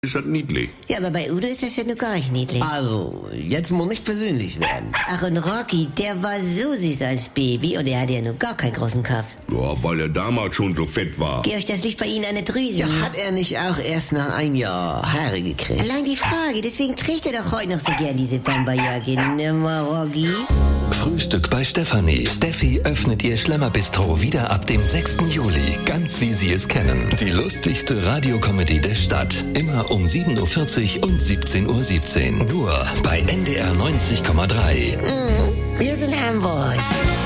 Ist das niedlich? Ja, aber bei Udo ist das ja nur gar nicht niedlich. Also, jetzt muss nicht persönlich werden. Ach, und Rocky, der war so süß als Baby und er hatte ja nur gar keinen großen Kopf. Ja, weil er damals schon so fett war. Georg, das liegt bei Ihnen an der Drüse. Ja, hat er nicht auch erst nach einem Jahr Haare gekriegt? Allein die Frage, deswegen trägt er doch heute noch so gern diese Bomberjacke. Nimmer, Rocky. Frühstück bei Stefanie. Steffi öffnet ihr Schlemmerbistro wieder ab dem 6. Juli. Ganz wie Sie es kennen. Die lustigste Radiokomödie der Stadt. Immer um 7.40 Uhr und 17.17 Uhr. Nur bei NDR 90,3. Wir sind Hamburg.